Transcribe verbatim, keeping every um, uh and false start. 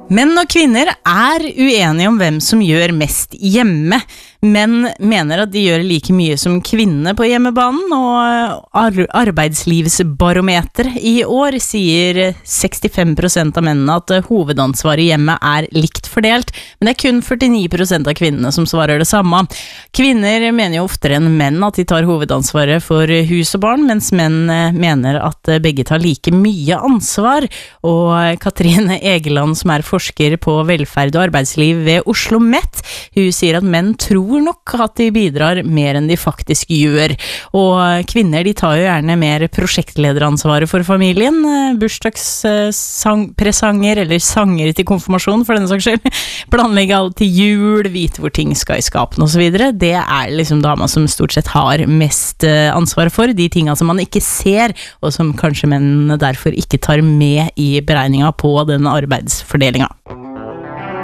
Menn og kvinner er uenige om hvem som gjør mest hjemme. Menn mener at de gjør like mye som kvinner på hjemmebanen, og ar- arbeidslivsbarometer i år sier sekstifem prosent av mennene at hovedansvaret hjemme er likt fordelt, men det er kun førtini prosent av kvinnene som svarer det samme. Kvinner mener jo oftere enn menn at de tar hovedansvaret for hus og barn, mens menn mener at begge tar like mye ansvar. Og Katrine Egeland, som er forsker på velferd og arbeidsliv ved Oslo Met, hun sier at menn tror nok at de bidrar mer enn de faktisk gjør. Og kvinner, de tar jo gjerne mer prosjektlederansvaret for familien, bursdagspresanger eller sanger til konfirmasjon for denne saks skyld, planlegge alt til jul, vite hvor ting skal i skapen og så videre. Det er liksom dama som stort sett har mest ansvar for, de tingene som man ikke ser, og som kanskje menn derfor ikke tar med i beregninga på den arbeidsfordelinga.